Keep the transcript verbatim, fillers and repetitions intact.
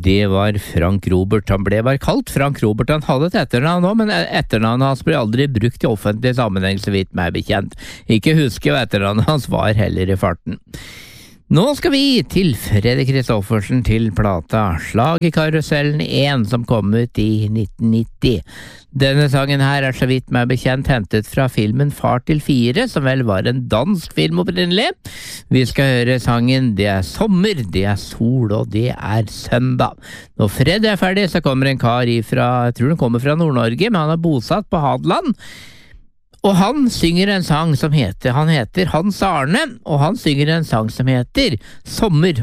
Det var Frank Robert. Han ble bare kalt Frank Robert. Han hadde et etternavn også, men etternavnet hans ble aldri brukt i offentlig sammenheng, så vidt meg bekjent. Ikke huske hva etternavnet hans var heller i farten. Nå skal vi til Fredrik Kristoffersen til plata Slag i karusellen én, som kom ut i nitten nitti. Denne sangen her er så vidt meg bekjent hentet fra filmen Far til fire, som vel var en dansk film opprinnelig. Vi skal høre sangen Det er sommer, det er sol og det er søndag. Når fredag er ferdig, så kommer en kar ifra, jeg tror den kommer fra Nord-Norge, men han er bosatt på Hadeland. Og han synger en sang som heter, han heter Hans Arne, og han synger en sang som heter Sommer,